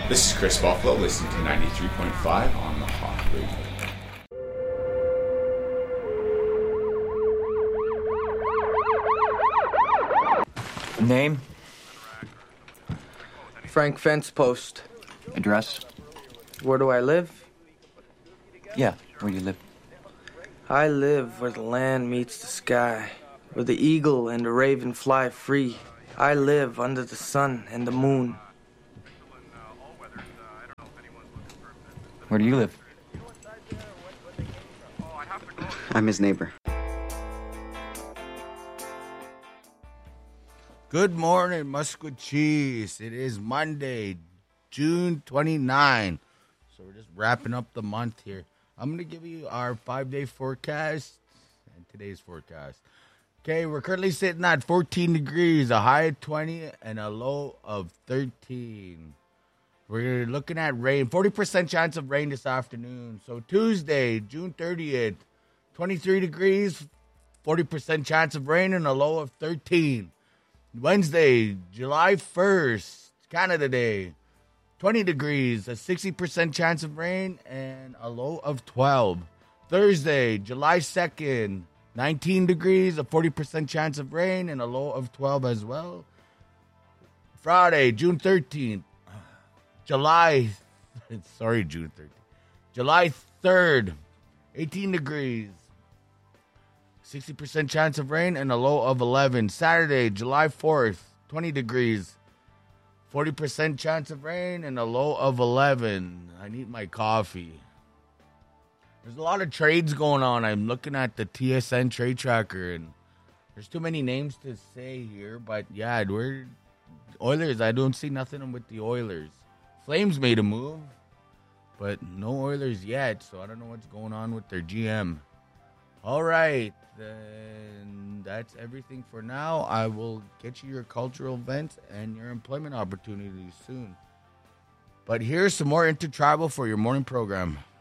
This is Chris Buffalo, listening to 93.5 on the Hawk Radio. Name? Frank Fence Post. Address? Where do I live? Yeah, where do you live? I live where the land meets the sky, where the eagle and the raven fly free. I live under the sun and the moon. Where do you live? I'm his neighbor. Good morning, Musquecheese. It is Monday, June 29. So we're just wrapping up the month here. I'm going to give you our 5-day forecast and today's forecast. Okay, we're currently sitting at 14 degrees, a high of 20 and a low of 13. We're looking at rain, 40% chance of rain this afternoon. So Tuesday, June 30th, 23 degrees, 40% chance of rain and a low of 13. Wednesday, July 1st, Canada Day, 20 degrees, a 60% chance of rain, and a low of 12. Thursday, July 2nd, 19 degrees, a 40% chance of rain, and a low of 12 as well. Friday, June 13th, July 3rd, 18 degrees. 60% chance of rain and a low of 11. Saturday, July 4th, 20 degrees. 40% chance of rain and a low of 11. I need my coffee. There's a lot of trades going on. I'm looking at the TSN trade tracker, and there's too many names to say here. But, yeah, we're Oilers. I don't see nothing with the Oilers. Flames made a move, but no Oilers yet, so I don't know what's going on with their GM. All right, then that's everything for now. I will get you your cultural events and your employment opportunities soon. But here's some more Intertribal for your morning program.